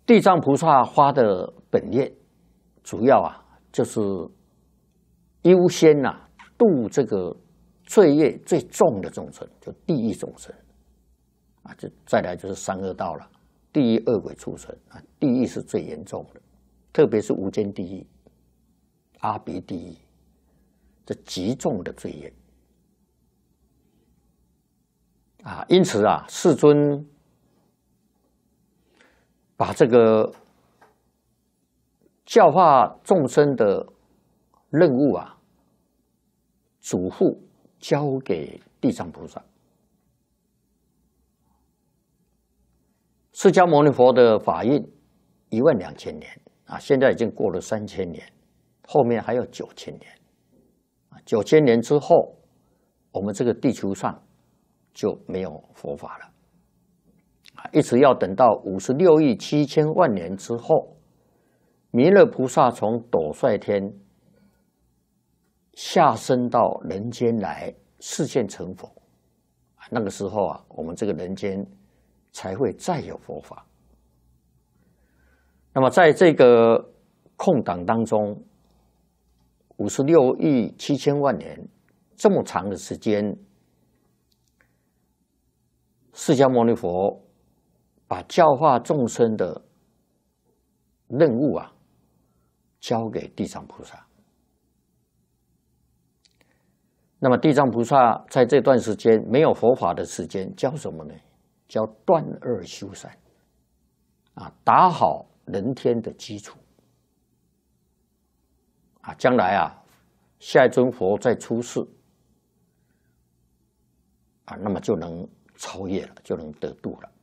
地藏菩萨发的本愿，主要就是优先度这个罪业最重的众生，就地狱众生再来就是三恶道了，地狱恶鬼畜生地狱是最严重的，特别是无间地狱、阿鼻地狱，这极重的罪业因此世尊把这个教化众生的任务嘱咐交给地藏菩萨。释迦牟尼佛的法运12000年现在已经过了3000年，后面还有9000年。9000年之后，我们这个地球上就没有佛法了。一直要等到56亿7千万年之后，弥勒菩萨从斗率天下生到人间来示现成佛，那个时候我们这个人间才会再有佛法。那么在这个空档当中，56亿7千万年这么长的时间，释迦牟尼佛把教化众生的任务交给地藏菩萨。那么地藏菩萨在这段时间没有佛法的时间，教什么呢？教断恶修善打好人天的基础将来下一尊佛再出世那么就能超越了，就能得度了。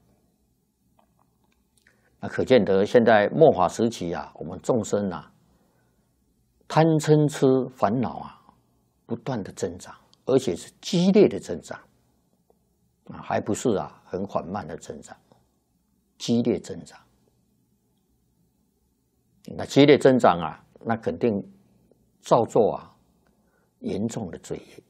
可见得现在末法时期我们众生贪嗔痴烦恼不断的增长，而且是激烈的增长还不是很缓慢的增长，激烈增长。那激烈增长那肯定造作严重的罪业。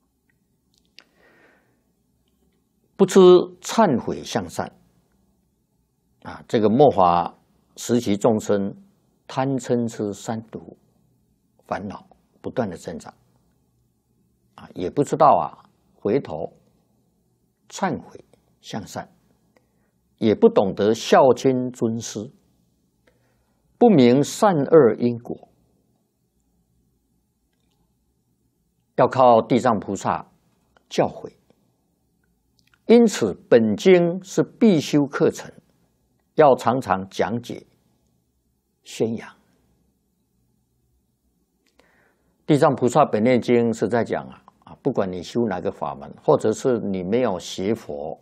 不知忏悔向善这个末法时期众生贪嗔痴三毒烦恼不断的增长也不知道回头忏悔向善，也不懂得孝亲尊师，不明善恶因果，要靠地藏菩萨教诲。因此本经是必修课程，要常常讲解宣扬。地藏菩萨本愿经是在讲不管你修哪个法门，或者是你没有学佛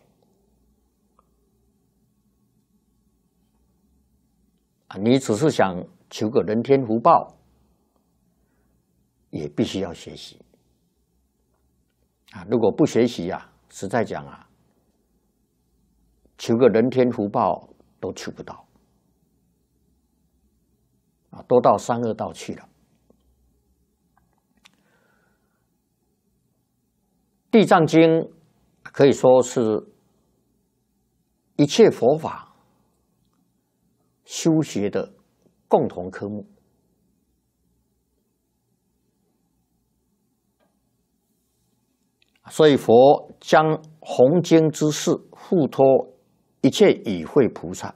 你只是想求个人天福报，也必须要学习如果不学习实在讲求个人天福报都求不到都到三恶道去了。地藏经可以说是一切佛法修学的共同科目。所以佛将弘经之事付托一切与会菩萨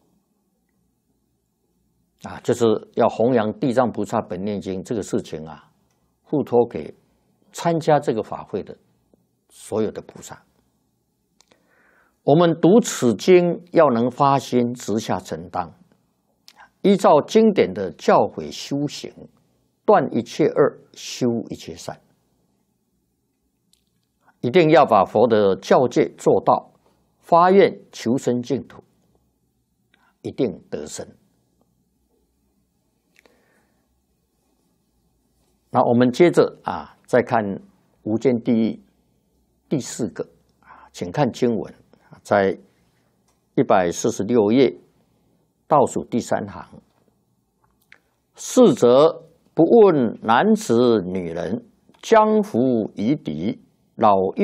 就是要弘扬地藏菩萨本愿经这个事情付托给参加这个法会的所有的菩萨。我们读此经要能发心直下承担，依照经典的教诲修行，断一切恶，修一切善。一定要把佛的教戒做到，发愿求生净土，一定得生。那我们接着再看无间地狱第4个请看经文，在146页倒数第3行。逝者不问男子女人，将服夷狄，老